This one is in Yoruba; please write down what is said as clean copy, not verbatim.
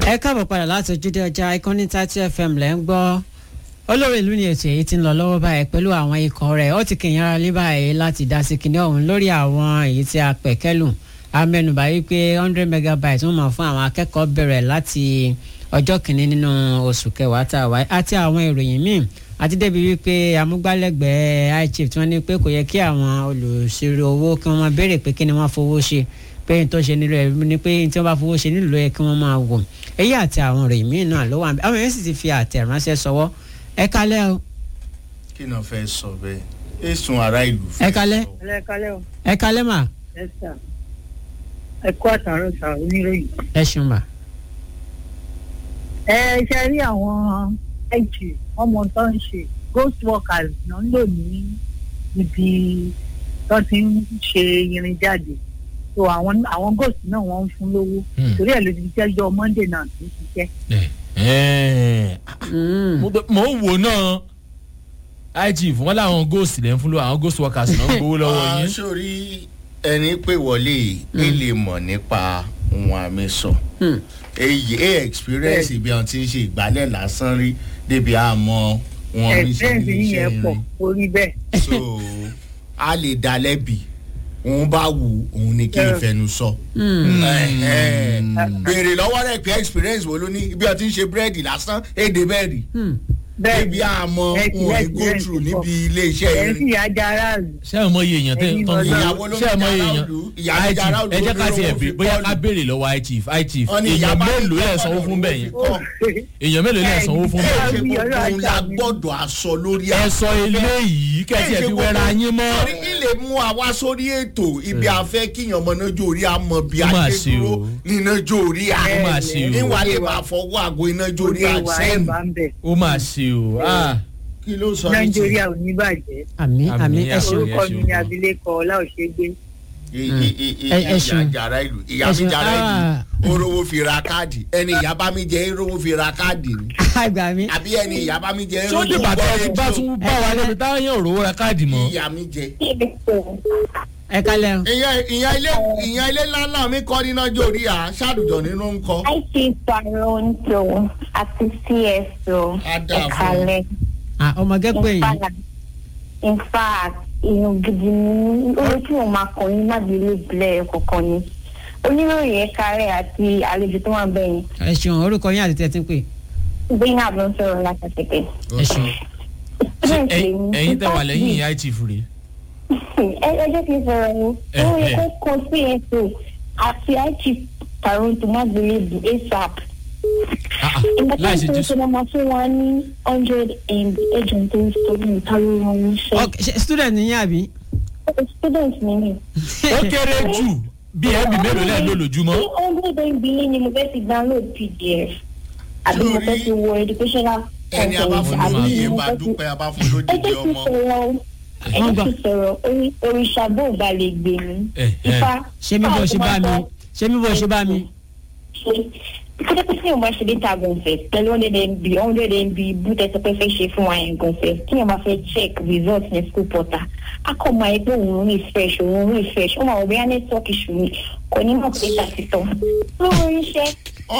ẹ káàbọ̀ padà láti ojúde ọjà ìkànnì 30 FM lẹ́ ń gbọ́ olórí ìlú ni ètò èyí tí ń lọ lọ́wọ́ báyìí pẹ̀lú àwọn ikọ̀ rẹ̀ ó ti kìyàn ara lé báyìí láti dá sí kinní ọ̀hún lórí àwọn èyí tí a pẹ̀kẹ́lù amẹ́nubà yìí pé 100 megabytes wọ́n mọ̀ fún àwọn akẹ́kọ̀ọ́ bẹ̀rẹ̀ láti ọjọ́ kìíní nínú oṣù kẹwàá tá a wáyé àti àwọn ìròyìn míì àti débi wípé amúgbálẹ́gbẹ̀ẹ́ iChief tí wọ́n ní pé kò yẹ kí àwọn olùṣirò owó kí wọ́n máa béèrè pé kí ni wọ́n fowó ṣe pé n tó ṣe nílò ẹ̀ ní pé tí wọ́n bá fowó ṣe nílò ẹ̀ kí wọ́n máa wò èyí àti àwọn ìròyìn míì náà ló wà àwọn èèyàn sì ti fi àtẹ̀ránṣẹ́ sọwọ́ ẹ kálẹ́ o. kí ni wọ́n fẹ́ sọ bẹ́ẹ̀ èsùn ará ìlú fẹ́ sọ. ẹ kálẹ́ o. ẹ kálẹ́ mà. ẹ sà ẹ kó àtàrọ sà oníròyìn. ẹ ṣeun mà. ẹ ṣe rí àwọn ẹjì ọmọ tó ń ṣe ghost workers náà ń lò ní ibi tó ti ń ṣe irin jáde so àwọn ghost náà wọ́n ń fún lówó torí ẹ̀ ló ti jẹ́jọ́ Monday náà tó ń ṣiṣẹ́. mo ń wò náà iChief wọn làwọn ghost lẹ́ ń fún lówó àwọn ghost workers náà ń gbowó lọ́wọ́ yín. sórí ẹni pé wọlé ẹ lè mọ̀ nípa ohun àmì sọ èyí experience bí wọn ti ń ṣe ìgbálẹ̀ lásán rí débi àmọ́ wọn ní ṣe ní iṣẹ́ rí orí bẹ́ẹ̀. so a lè dá lẹ́bi òun bá wù òun ní kí n fẹnu sọ. béèrè lọ́wọ́ rẹ̀ pé experience wo ló ní bí wọn ti ń ṣe búrẹ́dì lásán èdè bẹ́ẹ̀ rí débi àmọ́ wọn ò go through níbi ilé iṣẹ́ yẹn. ẹ sì yá jára rù. ṣé ẹ mọ iye èèyàn tẹ tọ́ ń ìyàwó ló ń jára òlu ìyàwó jára òlu ẹ jẹ́ ká tiẹ̀ bí bóyá ká béèrè lọ́wọ́ iChief èèyàn mélòó lẹ̀ sanwó fún bẹ́ẹ̀ yẹn èèyàn mélòó lẹ̀ sanwó fún bẹ́ẹ̀ yẹn. òun la gbọ́dọ̀ aṣọ lórí ẹ sọ eléyìí kẹ́sì ẹ̀ fi wẹ́ra yín mọ́. torí ilé mú àwa sórí ètò ibi àfẹ́ kíyàn ọmọ náà jórí àmọ́ bí a ṣe dúró níná jórí à níwà lè máa fọwọ́ àgọ́ iná jórí à sẹ́yìn. ó mà ṣe o kí ló sọ ní ti Nàìjíríà ò ní bàjẹ́. àmín ẹ ṣeun. orúkọ mi ni abilékọ Ọláòṣègbè. ìyá jàrá ìlú ìyá mi jàrá ìlú orówó fi ra káàdì ẹni ìyá bá mi jẹ orówó fi ra káàdì ni àgbà mi. àbí ẹni ìyá bá mi jẹ tó dìgbà tó ẹ bá tún bá wa lẹ́nu táwọn yẹn ò rówó ra káàdì mọ́. ìyá mi jẹ. ẹ kálẹ́ o. ìyá ilé ńláńlá mi kọ́ níná jórí à ṣàdùjọ nínú ń kọ́. iChief Toronto àti CSO ẹ̀kálẹ̀. ọmọge pé yìí. in fact èèyàn gidi ni orí tí wọn máa kọ ní mábìlì ìbílẹ̀ kọ̀ọ̀kan ni oníròyìn ẹ̀ka rẹ̀ àti àlejò tó wà bẹ́ẹ̀. ẹ ṣeun orúkọ yín àti tẹ́tí ń pè. Zainab ló ń sọ̀rọ̀ látàtẹ̀tẹ̀. ẹ ṣeun. ẹ̀yin tẹ́ wà lẹ́yìn iChief rèé. ẹ jẹ́ kí n sọ̀rọ̀ ni ó yẹ kó kọ CSO àti iChief Toronto mábìlì ASAP. láì ṣe jésù. ìgbà tí wọ́n fún wa ní 100 agent tó ń sọ́dún ìtàlù wọn ń ṣe. student ni yín àbí. student ni mi. ó kéré jù bí ẹbí mélòó lẹ́ẹ̀ ló lójúmọ́. ní 100 MB ni mo fẹ́ ti download PDF àbí mo fẹ́ ti wo educational ẹni abáfúnlódì yẹn bá dúpẹ́ abáfúnlódì jẹ́ ọmọ. ẹ jẹ́ kí sọ̀rọ̀ òrìṣà bó ba lè gbè mí. ṣé mi bọ̀ ṣe bá mi. Kódé tí o máa ṣe data gànfẹ́ pẹ̀lú 100 MB bútẹ́ sọ pé fẹ́ ṣe fún wa yẹn gànfẹ́ tí o máa fẹ́ check results ní school portal akọ máa yẹ pé òun refresh ó máa wọ bóyá network issue ni kò ní mọ̀ pé data ti tán lórí iṣẹ́.